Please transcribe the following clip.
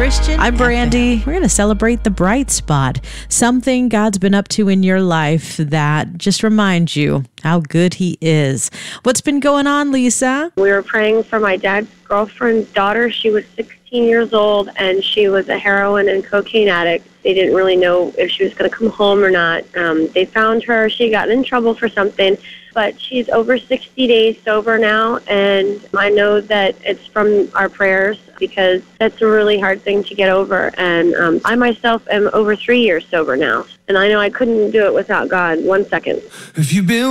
Christian. I'm Brandy. We're going to celebrate the bright spot, something God's been up to in your life that just reminds you how good he is. What's been going on, Lisa? We were praying for my dad's girlfriend's daughter. She was 16 years old, and she was a heroin and cocaine addict. They didn't really know if she was going to come home or not. They found her. She got in trouble for something, but she's over 60 days sober now, and I know that it's from our prayers because that's a really hard thing to get over. And I myself am over 3 years sober now, and I know I couldn't do it without God. 1 second. If you've been